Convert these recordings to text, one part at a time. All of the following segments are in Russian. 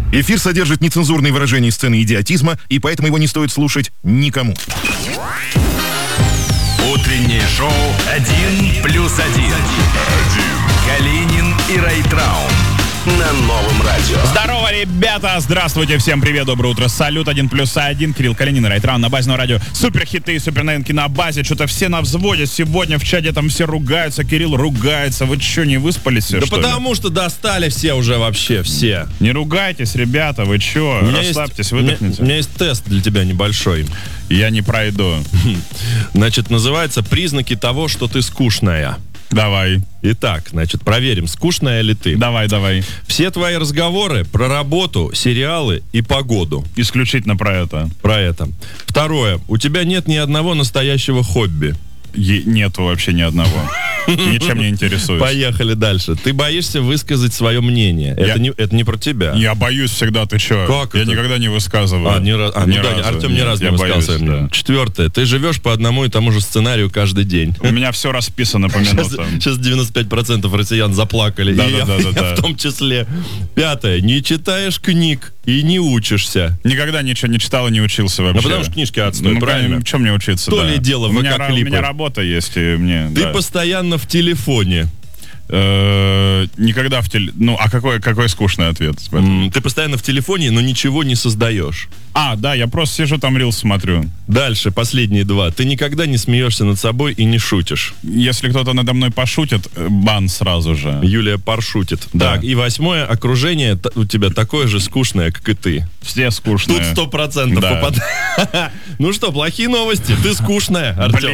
Эфир содержит нецензурные выражения и сцены идиотизма, и поэтому его не стоит слушать никому. Утреннее шоу «1+1». Калинин и Райтраунд на Новом радио. Здорово, ребята! Здравствуйте, всем привет, доброе утро. Салют, 1+1. Кирилл Калинин и Райтраунд на базе Нового радио. Суперхиты и суперновинки на базе. Что-то все на взводе. Сегодня в чате там все ругаются. Кирилл ругается. Вы что, не выспались все, Да что потому что достали все уже вообще, все. Не ругайтесь, ребята, вы что? Расслабьтесь, выдохните. У меня есть тест для тебя небольшой. Я не пройду. Значит, называется «Признаки того, что ты скучная». Давай. Итак, значит, проверим, скучная ли ты. Давай. Все твои разговоры про работу, сериалы и погоду. Исключительно про это. Про это. Второе. У тебя нет ни одного настоящего хобби. Нету вообще ни одного. Ничем не интересуюсь. Поехали дальше. Ты боишься высказать свое мнение. Это не про тебя. Я боюсь всегда, ты что? Как Я это? никогда не высказываю. Ни разу. Артем ни разу не высказывал мнение. Да. Четвертое. Ты живешь по одному и тому же сценарию каждый день. У меня все расписано по минутам. Сейчас 95% россиян заплакали. Да. Я в том числе. Пятое. Не читаешь книг и не учишься. Никогда ничего не читал и не учился вообще. Ну, потому что книжки отстой, правильно? Чем мне учиться? То ли дело в у меня ВК-клипах. работа есть, и мне... Ты постоянно в телефоне. Никогда в телефоне... Ну, а какой скучный ответ? Ты постоянно в телефоне, но ничего не создаешь. Да, я просто сижу там рилс смотрю. Дальше, последние два. Ты никогда не смеешься над собой и не шутишь. Если кто-то надо мной пошутит, бан сразу же. Юлия паршутит. Да. Так, и восьмое. Окружение у тебя такое же скучное, как и ты. Все скучные. Тут 100% Да. попадает. Ну что, плохие новости. Ты скучная, Артем.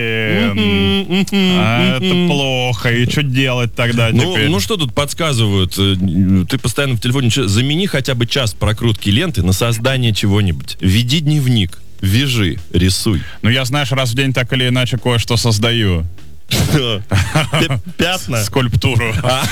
Блин. Это плохо. И что делать тогда теперь? Ну что тут подсказывают? Ты постоянно в телефоне. Замени хотя бы час прокрутки ленты на создание чего-нибудь. Веди дневник. Вяжи, рисуй. Ну, я, знаешь, раз в день так или иначе кое-что создаю. Пятна? Скульптуру.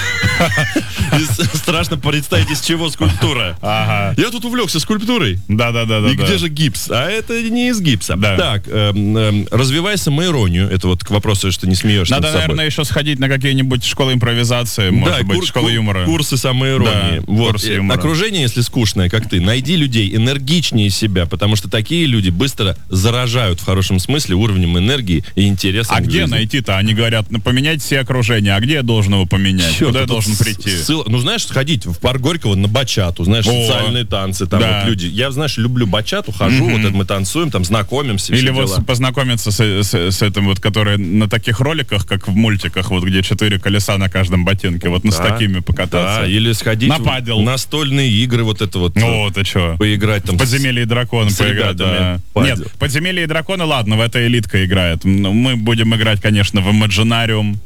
Страшно представить, из чего скульптура. Ага. Я тут увлекся скульптурой. Да. И где же гипс? А это не из гипса. Да. Так, развивай самоиронию. Это вот к вопросу, что не смеешься Надо, над собой. наверное, еще сходить на какие-нибудь школы импровизации, может быть, школы юмора. Курсы самоиронии. Да, Вот. курсы юмора. Окружение, если скучное, как ты, найди людей энергичнее себя, потому что такие люди быстро заражают в хорошем смысле уровнем энергии и интереса. А где найти-то? Они говорят, поменять все окружения. А где я должен его поменять? Чёрт, Куда я тут должен прийти? Ну, знаешь, сходить в парк Горького на бачату, знаешь, социальные танцы, там Да. вот люди. Я, знаешь, люблю бачату, хожу, вот это мы танцуем, там знакомимся. Или все вот дела. познакомиться с этим вот, который на таких роликах, как в мультиках, вот где 4 колеса на каждом ботинке, вот с такими покататься. Да, или сходить на падел. в настольные игры, вот это вот. Ну, ты что? Поиграть там. Подземелье и драконы с поиграть, да. ребятами. Падел. Нет, Подземелье и драконы, ладно, в это элитка играет. Мы будем играть, конечно, в Imaginarium,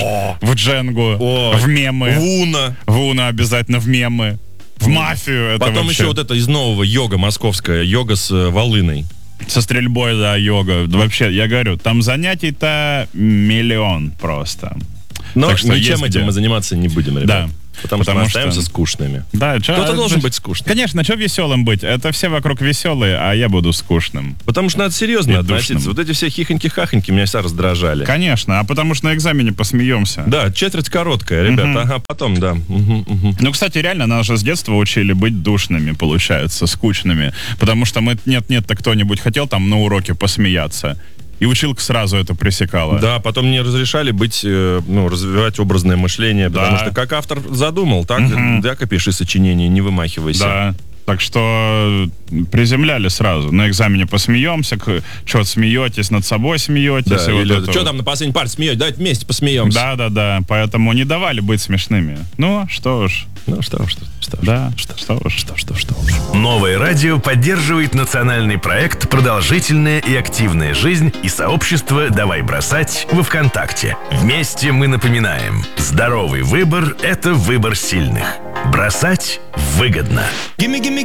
в Дженгу, в мемы. В Уна обязательно, в мемы. В мафию. Это Потом вообще... еще вот это из нового йога московская, йога с волыной. Со стрельбой, да, йога. Вообще, я говорю, там занятий-то миллион просто. Но Так что ничем есть этим где. мы заниматься не будем, ребят. Да. Потому что мы остаемся скучными. Да, Кто-то должен быть скучным. Конечно, что веселым быть? Это все вокруг веселые, а я буду скучным. Потому что надо серьезно И относиться. душным. Вот эти все хихоньки-хахоньки меня всегда раздражали. Конечно, а потому что на экзамене посмеемся. Да, четверть короткая, ребята. Ага, потом, да. Ну, кстати, реально, нас же с детства учили быть душными, получается, скучными. Потому что мы, нет-нет-то кто-нибудь хотел там на уроке посмеяться. И училка сразу это пресекала. Да, потом не разрешали быть, развивать образное мышление, потому что как автор задумал, так и пиши сочинение, не вымахивайся. Да. Так что приземляли сразу. На экзамене посмеемся, что-то смеетесь, над собой смеетесь. Да, и или, вот это что вот. там на последней парте смеетесь? Давайте вместе посмеемся. Да. Поэтому не давали быть смешными. Ну, что уж. Ну, что уж. Новое радио поддерживает национальный проект «Продолжительная и активная жизнь» и сообщество «Давай бросать» во ВКонтакте. Вместе мы напоминаем: здоровый выбор – это выбор сильных. Бросать выгодно.